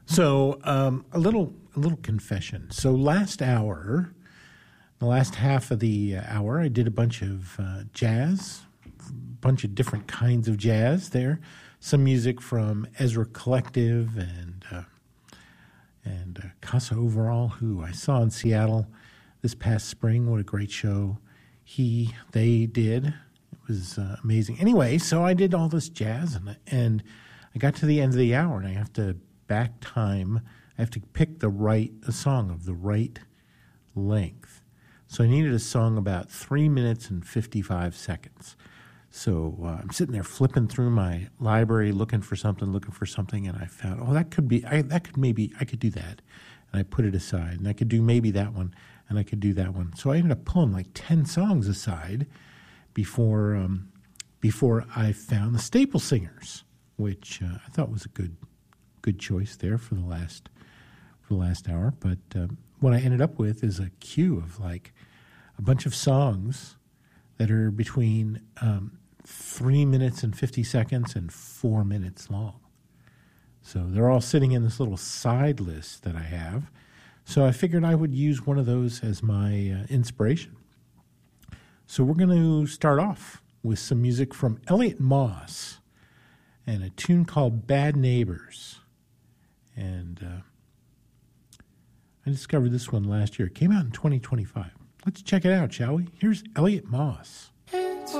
So a little confession. So last hour, the last half of the hour, I did a bunch of jazz, a bunch of different kinds of jazz there. Some music from Ezra Collective and Casa Overall, who I saw in Seattle this past spring. What a great show they did. It was amazing. Anyway, so I did all this jazz, and I got to the end of the hour, and I have to back time. I have to pick a song of the right length. So I needed a song about 3 minutes and 55 seconds. So I'm sitting there flipping through my library, looking for something, and I found, I could do that. And I put it aside, and I could do maybe that one, and I could do that one. So I ended up pulling like 10 songs aside before I found the Staple Singers, which I thought was a good choice there for the last hour. But what I ended up with is a queue of like a bunch of songs that are between 3 minutes and 50 seconds and 4 minutes long. So they're all sitting in this little side list that I have. So I figured I would use one of those as my inspiration. So we're going to start off with some music from Elliot Moss and a tune called Bad Neighbors. And I discovered this one last year. It came out in 2025. Let's check it out, shall we? Here's Elliot Moss.